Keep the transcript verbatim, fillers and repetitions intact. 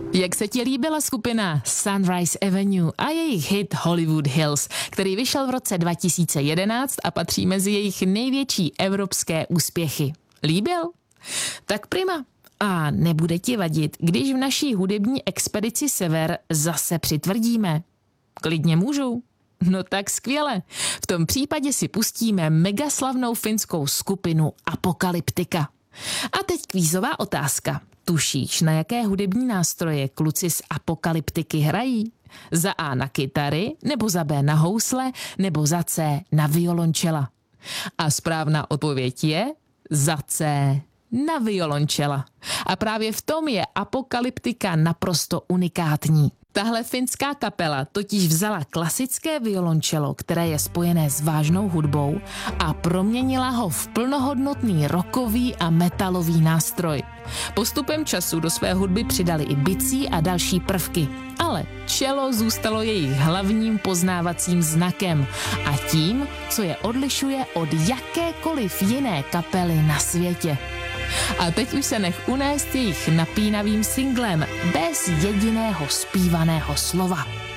Jak se ti líbila skupina Sunrise Avenue a jejich hit Hollywood Hills, který vyšel v roce dva tisíce jedenáct a patří mezi jejich největší evropské úspěchy? Líbil? Tak prima. A nebude ti vadit, když v naší hudební expedici Sever zase přitvrdíme? Klidně můžu. No tak skvěle. V tom případě si pustíme megaslavnou finskou skupinu Apokalyptika. A teď kvízová otázka. Tušíš, na jaké hudební nástroje kluci z Apokalyptiky hrají? Za A na kytary, nebo za B na housle, nebo za C na violončela? A správná odpověď je za C na violončela. A právě v tom je Apokalyptika naprosto unikátní. Tahle finská kapela totiž vzala klasické violončelo, které je spojené s vážnou hudbou, a proměnila ho v plnohodnotný rockový a metalový nástroj. Postupem času do své hudby přidali i bicí a další prvky, ale čelo zůstalo jejich hlavním poznávacím znakem a tím, co je odlišuje od jakékoliv jiné kapely na světě. A teď už se nech unést jejich napínavým singlem bez jediného zpívaného slova.